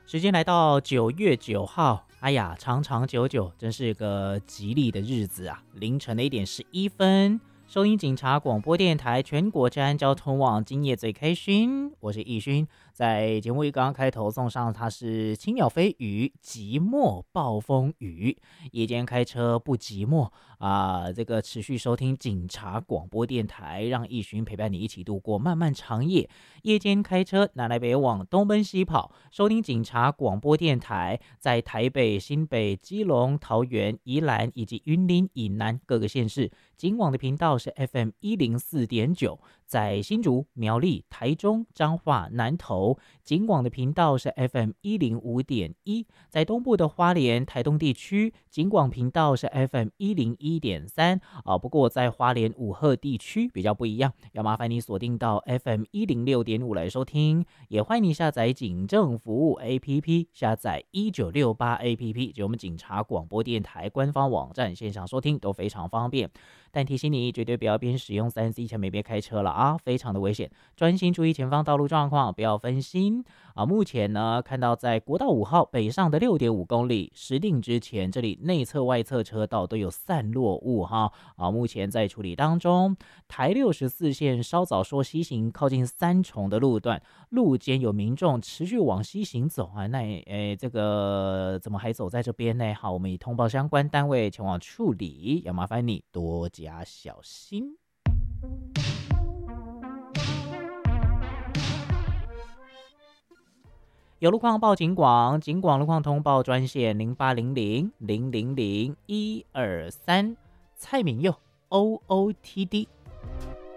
时间来到9月9号，哎呀，长长久久，真是个吉利的日子啊！凌晨的1点11分，收音警察广播电台全国治安交通网，今夜最开心，我是易勋。在节目一刚开头送上，它是轻鸟飞雨，寂寞暴风雨。夜间开车不寂寞啊！这个持续收听警察广播电台，让易勋陪伴你一起度过漫漫长夜。夜间开车南来北往，东奔西跑，收听警察广播电台，在台北、新北、基隆、桃园、宜兰以及云林以南各个县市，警广的频道是 FM104.9。在新竹、苗栗、台中、彰化、南投，警广的频道是 FM105.1；在东部的花莲、台东地区，警广频道是 FM101.3。不过在花莲武鹤地区比较不一样，要麻烦你锁定到 FM106.5来收听。也欢迎你下载警政服务 APP， 下载1968 APP， 就我们警察广播电台官方网站，线上收听都非常方便。但提醒你，绝对不要边使用3C 前边开车了啊，非常的危险，专心注意前方道路状况，不要分心啊。目前呢，看到在国道5号北上的6.5公里石碇之前，这里内侧外侧车道都有散落物哈目前在处理当中。台64线稍早说西行靠近三重的路段，路肩有民众持续往西行走啊，那这个怎么还走在这边呢？好，我们已通报相关单位前往处理，要麻烦你多加小心。有路况报警广，警广路况通报专线0800000123，蔡敏佑 OOTD